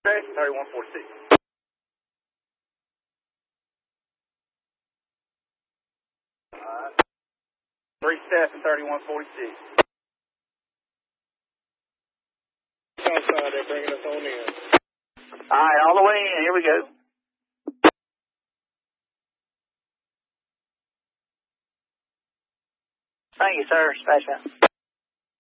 3146. 3 step and 3146. Southside, they're bringing us on in. All right, all the way in. Here we go. Thank you, sir. Dispatch out.